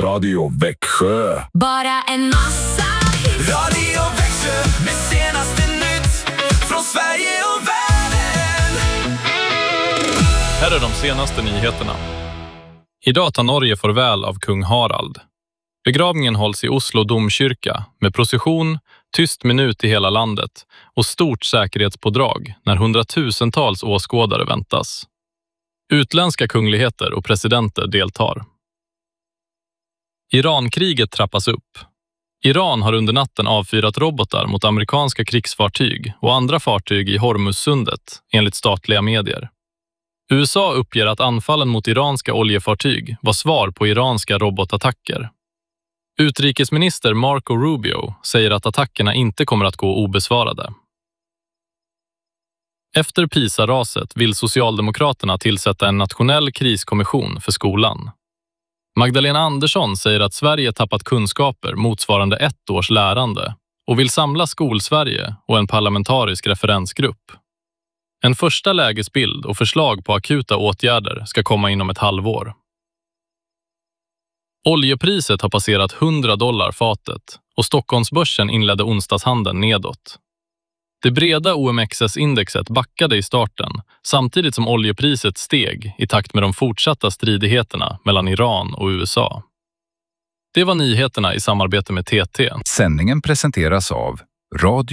Radio Växjö. Bara en massa hits. Radio Växjö med senaste nytt från Sverige och världen. Här är de senaste nyheterna. Idag tar Norge farväl av kung Harald. Begravningen hålls i Oslo domkyrka med procession, tyst minut i hela landet och stort säkerhetspådrag när hundratusentals åskådare väntas. Utländska kungligheter och presidenter deltar. Irankriget trappas upp. Iran har under natten avfyrat robotar mot amerikanska krigsfartyg och andra fartyg i Hormuzsundet, enligt statliga medier. USA uppger att anfallen mot iranska oljefartyg var svar på iranska robotattacker. Utrikesminister Marco Rubio säger att attackerna inte kommer att gå obesvarade. Efter PISA-raset vill Socialdemokraterna tillsätta en nationell kriskommission för skolan. Magdalena Andersson säger att Sverige tappat kunskaper motsvarande 1 års lärande och vill samla Skolsverige och en parlamentarisk referensgrupp. En första lägesbild och förslag på akuta åtgärder ska komma inom ett halvår. Oljepriset har passerat $100 fatet och Stockholmsbörsen inledde onsdagshandeln nedåt. Det breda OMXS-indexet backade i starten samtidigt som oljepriset steg i takt med de fortsatta stridigheterna mellan Iran och USA. Det var nyheterna i samarbete med TT. Sändningen presenteras av Radio